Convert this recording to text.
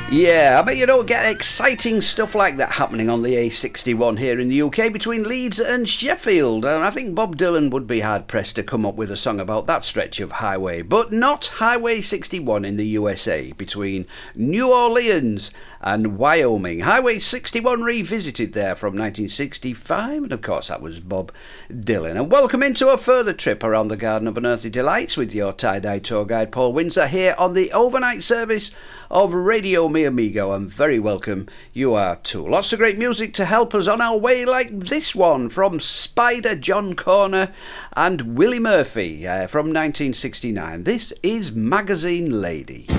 Yeah, I bet you don't get exciting stuff like that happening on the A61 here in the UK between Leeds and Sheffield. And I think Bob Dylan would be hard-pressed to come up with a song about that stretch of highway. But not Highway 61 in the USA between New Orleans and Wyoming. Highway 61 revisited there from 1965, and of course that was Bob Dylan. And welcome into a further trip around the Garden of Unearthly Delights with your tie-dye tour guide Paul Windsor here on the overnight service of Radio Mi Amigo, and very welcome you are too. Lots of great music to help us on our way, like this one from Spider John Corner and Willie Murphy from 1969. This is Magazine Lady.